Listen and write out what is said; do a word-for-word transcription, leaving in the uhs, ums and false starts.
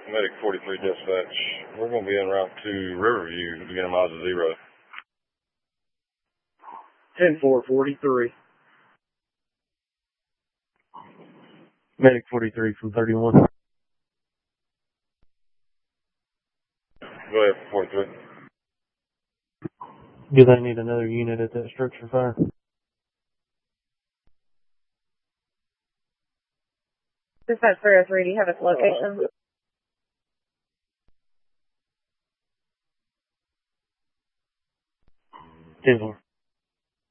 Medic forty-three dispatch. We're going to be en route to Riverview, beginning miles of zero. ten four forty-three. Medic forty-three from thirty-one. Go ahead, forty-three. Do they need another unit at that structure fire? Dispatch three oh three, do you have its location? ten four.